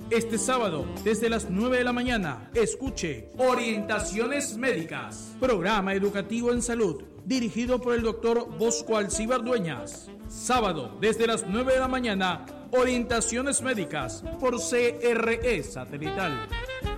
Este sábado, desde las 9 de la mañana, escuche Orientaciones Médicas, programa educativo en salud, dirigido por el doctor Bosco Alcíbar Dueñas. Sábado, desde las 9 de la mañana, Orientaciones Médicas, por CRE Satelital.